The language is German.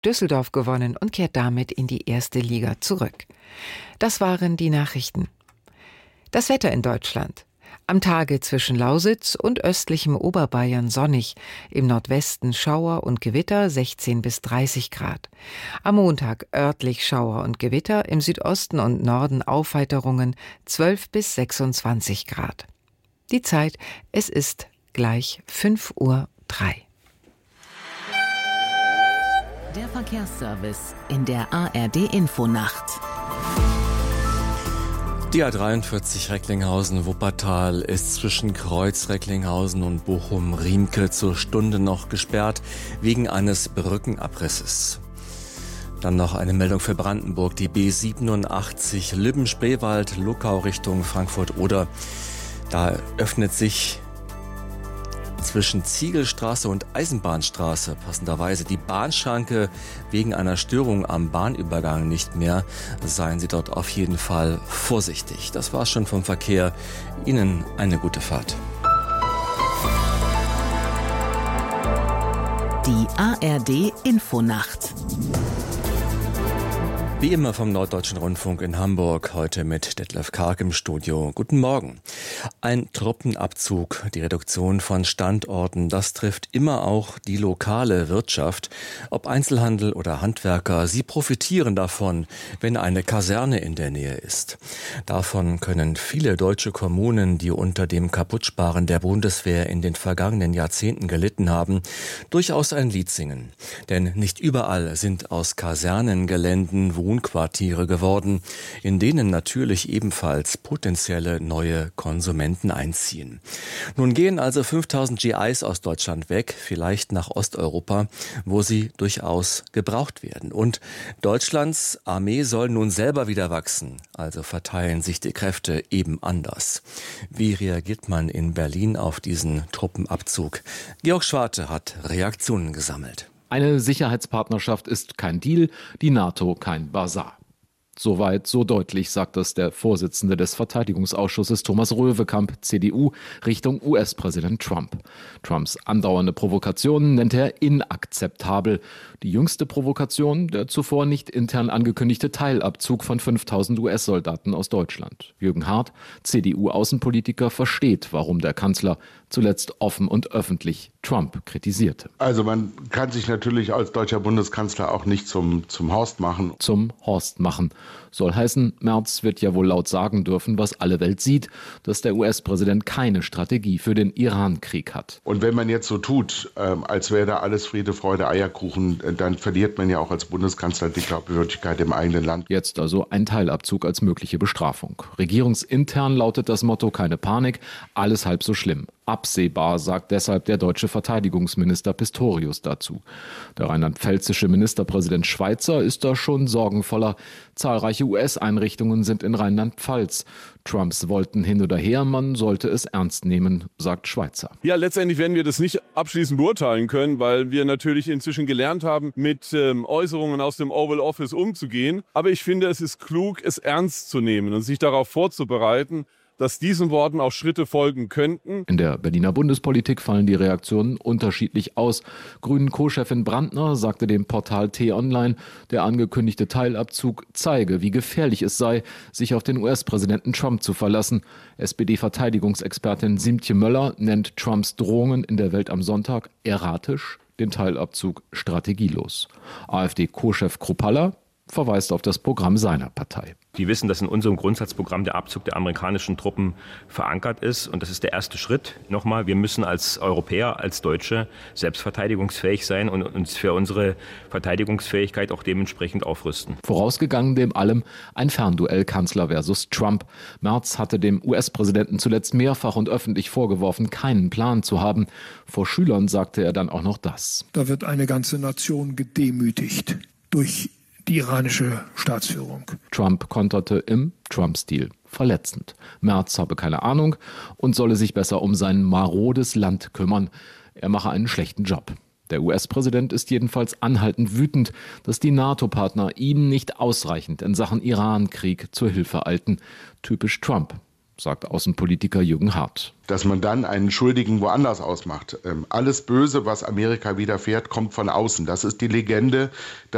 Düsseldorf gewonnen und kehrt damit in die erste Liga zurück. Das waren die Nachrichten. Das Wetter in Deutschland. Am Tage zwischen Lausitz und östlichem Oberbayern sonnig, im Nordwesten Schauer und Gewitter 16 bis 30 Grad. Am Montag örtlich Schauer und Gewitter, im Südosten und Norden Aufheiterungen 12 bis 26 Grad. Die Zeit, es ist gleich 5:03 Uhr. Der Verkehrsservice in der ARD-Infonacht. Die A43 Recklinghausen-Wuppertal ist zwischen Kreuz Recklinghausen und Bochum-Riemke zur Stunde noch gesperrt wegen eines Brückenabrisses. Dann noch eine Meldung für Brandenburg, die B87 Lübben-Spreewald, Luckau Richtung Frankfurt-Oder. Da öffnet sich zwischen Ziegelstraße und Eisenbahnstraße passenderweise die Bahnschranke wegen einer Störung am Bahnübergang nicht mehr. Seien Sie dort auf jeden Fall vorsichtig. Das war's schon vom Verkehr. Ihnen eine gute Fahrt. Die ARD Infonacht. Wie immer vom Norddeutschen Rundfunk in Hamburg, heute mit Detlef Karg im Studio. Guten Morgen. Ein Truppenabzug, die Reduktion von Standorten, das trifft immer auch die lokale Wirtschaft. Ob Einzelhandel oder Handwerker, sie profitieren davon, wenn eine Kaserne in der Nähe ist. Davon können viele deutsche Kommunen, die unter dem Kaputtsparen der Bundeswehr in den vergangenen Jahrzehnten gelitten haben, durchaus ein Lied singen. Denn nicht überall sind aus Kasernengeländen Wohnquartiere geworden, in denen natürlich ebenfalls potenzielle neue Konsumenten einziehen. Nun gehen also 5000 GIs aus Deutschland weg, vielleicht nach Osteuropa, wo sie durchaus gebraucht werden. Und Deutschlands Armee soll nun selber wieder wachsen, also verteilen sich die Kräfte eben anders. Wie reagiert man in Berlin auf diesen Truppenabzug? Georg Schwarte hat Reaktionen gesammelt. Eine Sicherheitspartnerschaft ist kein Deal, die NATO kein Basar. Soweit, so deutlich, sagt das der Vorsitzende des Verteidigungsausschusses Thomas Röwekamp, CDU, Richtung US-Präsident Trump. Trumps andauernde Provokationen nennt er inakzeptabel. Die jüngste Provokation, der zuvor nicht intern angekündigte Teilabzug von 5000 US-Soldaten aus Deutschland. Jürgen Hart, CDU-Außenpolitiker, versteht, warum der Kanzler zuletzt offen und öffentlich Trump kritisierte. Also man kann sich natürlich als deutscher Bundeskanzler auch nicht zum Horst machen. Zum Horst machen. Soll heißen, Merz wird ja wohl laut sagen dürfen, was alle Welt sieht, dass der US-Präsident keine Strategie für den Iran-Krieg hat. Und wenn man jetzt so tut, als wäre da alles Friede, Freude, Eierkuchen, dann verliert man ja auch als Bundeskanzler die Glaubwürdigkeit im eigenen Land. Jetzt also ein Teilabzug als mögliche Bestrafung. Regierungsintern lautet das Motto: keine Panik, alles halb so schlimm. Absehbar, sagt deshalb der deutsche Verteidigungsminister Pistorius dazu. Der rheinland-pfälzische Ministerpräsident Schweizer ist da schon sorgenvoller. Zahlreiche US-Einrichtungen sind in Rheinland-Pfalz. Trumps wollten hin oder her, man sollte es ernst nehmen, sagt Schweizer. Ja, letztendlich werden wir das nicht abschließend beurteilen können, weil wir natürlich inzwischen gelernt haben, mit Äußerungen aus dem Oval Office umzugehen. Aber ich finde, es ist klug, es ernst zu nehmen und sich darauf vorzubereiten, dass diesen Worten auch Schritte folgen könnten. In der Berliner Bundespolitik fallen die Reaktionen unterschiedlich aus. Grünen-Co-Chefin Brandner sagte dem Portal T-Online, der angekündigte Teilabzug zeige, wie gefährlich es sei, sich auf den US-Präsidenten Trump zu verlassen. SPD-Verteidigungsexpertin Siemtje Möller nennt Trumps Drohungen in der Welt am Sonntag erratisch, den Teilabzug strategielos. AfD-Co-Chef Kruppalla verweist auf das Programm seiner Partei. Wir wissen, dass in unserem Grundsatzprogramm der Abzug der amerikanischen Truppen verankert ist. Und das ist der erste Schritt. Nochmal, wir müssen als Europäer, als Deutsche selbstverteidigungsfähig sein und uns für unsere Verteidigungsfähigkeit auch dementsprechend aufrüsten. Vorausgegangen dem allem ein Fernduell Kanzler versus Trump. Merz hatte dem US-Präsidenten zuletzt mehrfach und öffentlich vorgeworfen, keinen Plan zu haben. Vor Schülern sagte er dann auch noch das. Da wird eine ganze Nation gedemütigt durch die iranische Staatsführung. Trump konterte im Trump-Stil verletzend. Merz habe keine Ahnung und solle sich besser um sein marodes Land kümmern. Er mache einen schlechten Job. Der US-Präsident ist jedenfalls anhaltend wütend, dass die NATO-Partner ihm nicht ausreichend in Sachen Iran-Krieg zur Hilfe eilten. Typisch Trump, sagt Außenpolitiker Jürgen Hart. Dass man dann einen Schuldigen woanders ausmacht. Alles Böse, was Amerika widerfährt, kommt von außen. Das ist die Legende,